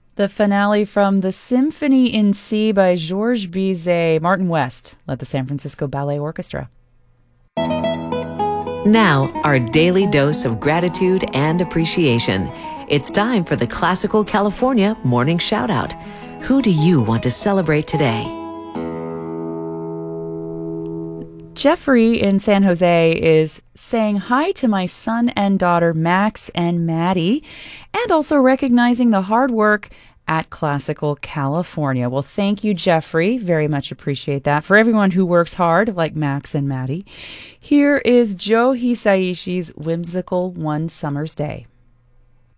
The finale from The Symphony in C by Georges Bizet. Martin West led the San Francisco Ballet Orchestra. Now, our daily dose of gratitude and appreciation. It's time for the Classical California Morning Shoutout. Who do you want to celebrate today? Jeffrey in San Jose is saying hi to my son and daughter, Max and Maddie, and also recognizing the hard work at Classical California. Well, thank you, Jeffrey. Very much appreciate that. For everyone who works hard, like Max and Maddie, here is Joe Hisaishi's whimsical One Summer's Day.